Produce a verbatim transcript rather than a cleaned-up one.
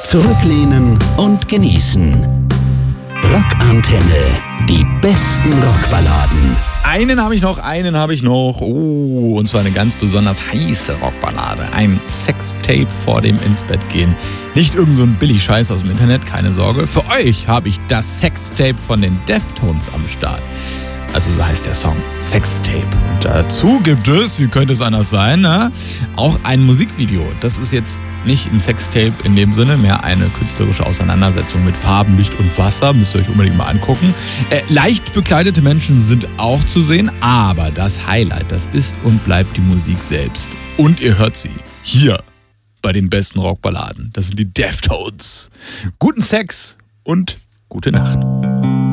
Zurücklehnen und genießen. Rockantenne. Die besten Rockballaden. Einen habe ich noch, einen habe ich noch. Oh, und zwar eine ganz besonders heiße Rockballade. Ein Sextape vor dem Ins-Bett-Gehen. Nicht irgend so ein Billig-Scheiß aus dem Internet, keine Sorge. Für euch habe ich das Sextape von den Deftones am Start. Also so heißt der Song, Sextape. Und dazu gibt es, wie könnte es anders sein, ne? auch ein Musikvideo. Das ist jetzt nicht ein Sextape in dem Sinne, mehr eine künstlerische Auseinandersetzung mit Farben, Licht und Wasser. Müsst ihr euch unbedingt mal angucken. Äh, leicht bekleidete Menschen sind auch zu sehen, aber das Highlight, das ist und bleibt die Musik selbst. Und ihr hört sie hier bei den besten Rockballaden. Das sind die Deftones. Guten Sex und gute Nacht.